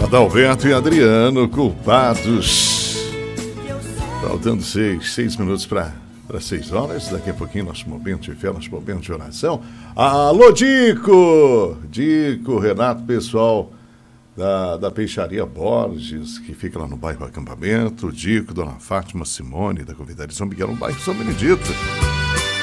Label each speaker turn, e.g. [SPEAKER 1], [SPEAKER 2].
[SPEAKER 1] Adalberto e Adriano, culpados. Faltando 6 minutos para 6 horas. Daqui a pouquinho, nosso momento de fé, nosso momento de oração. Alô, Dico! Dico, Renato, pessoal da Peixaria Borges, que fica lá no bairro Acampamento. Dico, Dona Fátima Simone, da Confeitaria São Miguel, no bairro São Benedito.